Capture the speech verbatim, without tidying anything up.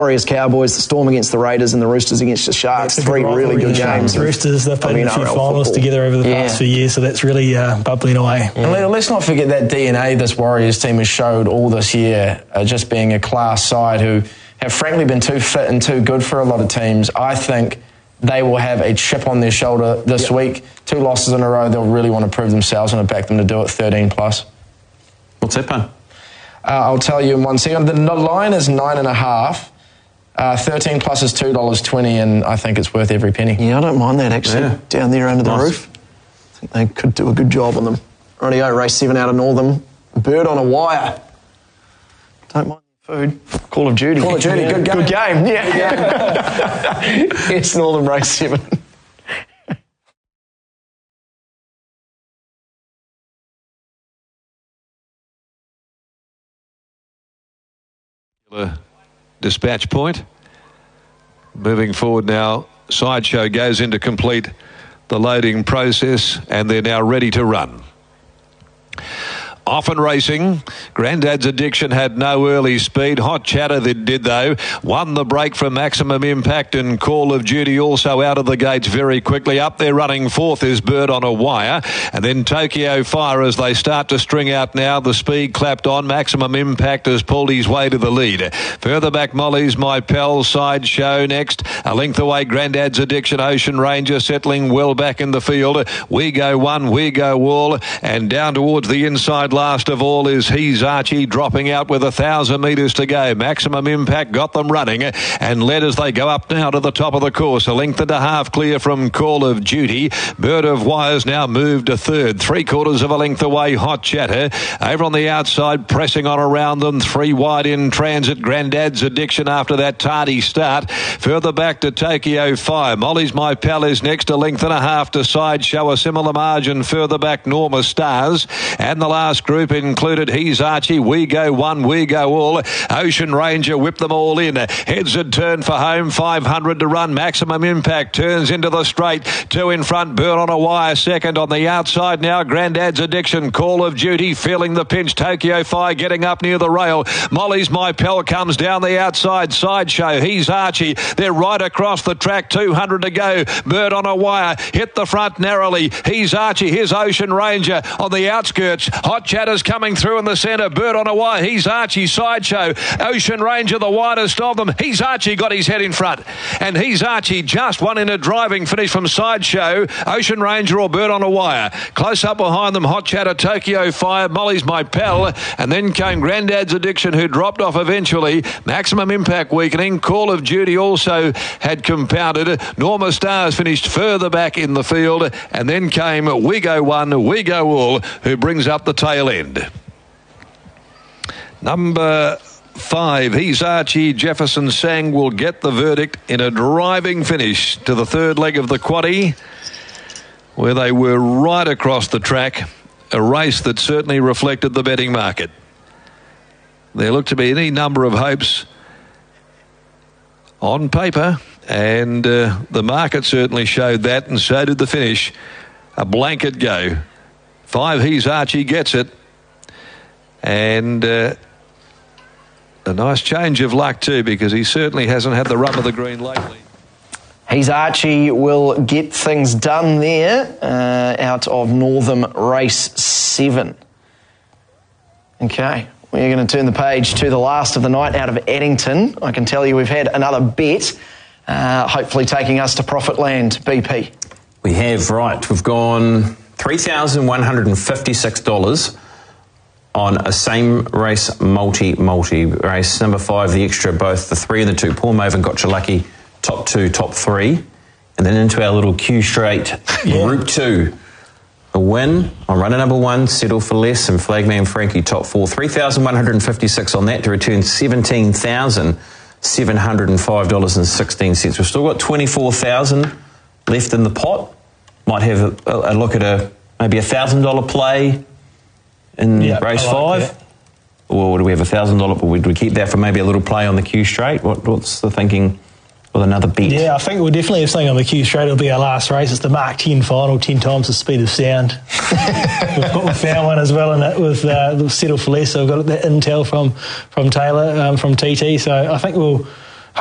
Warriors, Cowboys, the Storm against the Raiders, and the Roosters against the Sharks. Three really good games. Roosters, they've played in a few finals football. together over the yeah. past few years, so that's really uh, bubbling away. Yeah. And let's not forget that D N A this Warriors team has showed all this year, uh, just being a class side who have frankly been too fit and too good for a lot of teams. I think they will have a chip on their shoulder this yep. week. Two losses in a row, they'll really want to prove themselves, and I back them to do it thirteen plus. What's that, Pun? Uh, I'll tell you in one second. The line is nine and a half. Uh, thirteen plus is two dollars twenty, and I think it's worth every penny. Yeah, I don't mind that, actually, yeah. down there under the nice. roof. I think they could do a good job on them. Rightio, race seven out of Northam. Bird on a wire. Don't mind food. Call of Duty. Call of Duty, yeah. good game. Good game, yeah. It's Northam race seven. Dispatch point. Moving forward now, Sideshow goes into complete the loading process, and they're now ready to run. Often racing. Grandad's Addiction had no early speed. Hot Chatter that did, though. Won the break from Maximum Impact, and Call of Duty also out of the gates very quickly. Up there running fourth is Bird on a Wire. And then Tokyo Fire as they start to string out now. The speed clapped on. Maximum Impact has pulled his way to the lead. Further back, Molly's My Pal. Sideshow next. A length away, Grandad's Addiction. Ocean Ranger settling well back in the field. We Go One, We Go All. And down towards the inside last of all is He's Archie, dropping out with a thousand metres to go. Maximum Impact got them running and led as they go up now to the top of the course. A length and a half clear from Call of Duty. Bird of Wires now moved to third. Three quarters of a length away, Hot Chatter. Over on the outside, pressing on around them. Three wide in transit. Grandad's Addiction after that tardy start. Further back to Tokyo Fire. Molly's My Pal is next. A length and a half to Sideshow. A similar margin further back, Norma Stars. And the last group included He's Archie, We Go One, We Go All. Ocean Ranger whipped them all in. Heads had turned for home, five hundred to run. Maximum Impact turns into the straight. Two in front, Bird on a Wire second. On the outside now, Grandad's Addiction, Call of Duty feeling the pinch. Tokyo Fire getting up near the rail. Molly's My Pal comes down the outside. Sideshow, He's Archie. They're right across the track, two hundred to go. Bird on a Wire hit the front narrowly. He's Archie, here's Ocean Ranger on the outskirts. Hot Chatter's coming through in the centre. Bird on a Wire. He's Archie. Sideshow. Ocean Ranger, the widest of them. He's Archie got his head in front. And He's Archie just one in a driving finish from Sideshow. Ocean Ranger or Bird on a Wire. Close up behind them, Hot Chatter, Tokyo Fire, Molly's My Pal. And then came Grandad's Addiction, who dropped off eventually. Maximum Impact weakening. Call of Duty also had compounded. Norma Stars finished further back in the field. And then came We Go One, We Go All, who brings up the tail end. Number five, He's Archie. Jefferson Sang will get the verdict in a driving finish to the third leg of the quaddie, where they were right across the track, a race that certainly reflected the betting market. There looked to be any number of hopes on paper, and uh, the market certainly showed that, and so did the finish. A blanket go. Five, He's Archie gets it. And uh, a nice change of luck too, because he certainly hasn't had the rub of the green lately. He's Archie will get things done there uh, out of Northam race seven. Okay, we're going to turn the page to the last of the night out of Addington. I can tell you we've had another bet, uh, hopefully taking us to profit land. B P. We have, right. We've gone three thousand one hundred fifty-six dollars on a same race multi multi race number five, the extra, both the three and the two. Paul Maven got you lucky, top two, top three, and then into our little Q straight yeah. group two. A win on runner number one, Settle for Less, and Flagman Frankie top four. three thousand one hundred fifty-six on that to return seventeen thousand seven hundred five dollars and sixteen cents. We've still got twenty-four thousand left in the pot. Might have a, a look at a maybe a one thousand dollars play in yep, race like five. That. Or do we have a one thousand dollars, but would we keep that for maybe a little play on the Q straight? What, what's the thinking with another bet? Yeah, I think we'll definitely have something on the Q straight. It'll be our last race. It's the Mark ten final, ten times the speed of sound. we've, got, we've found one as well in it with uh, Settle for Less. So we've got that intel from, from Taylor, um, from T T. So I think we'll